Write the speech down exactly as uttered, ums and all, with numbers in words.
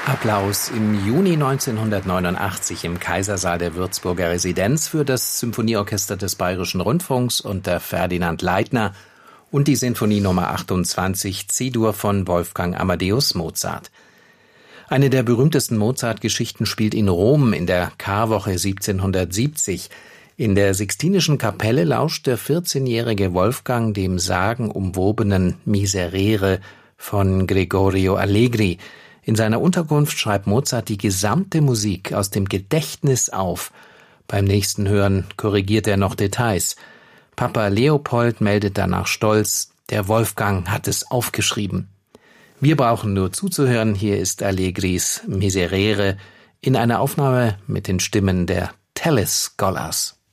Applaus im Juni neunzehnhundertneunundachtzig im Kaisersaal der Würzburger Residenz für das Symphonieorchester des Bayerischen Rundfunks unter Ferdinand Leitner und die Sinfonie Nummer achtundzwanzig C-Dur von Wolfgang Amadeus Mozart. Eine der berühmtesten Mozart-Geschichten spielt in Rom in der Karwoche siebzehnhundertsiebzig. In der Sixtinischen Kapelle lauscht der vierzehnjährige Wolfgang dem sagenumwobenen Miserere von Gregorio Allegri. In seiner Unterkunft schreibt Mozart die gesamte Musik aus dem Gedächtnis auf. Beim nächsten Hören korrigiert er noch Details. Papa Leopold meldet danach stolz, der Wolfgang hat es aufgeschrieben. Wir brauchen nur zuzuhören, hier ist Allegris Miserere in einer Aufnahme mit den Stimmen der Tellis Scholars.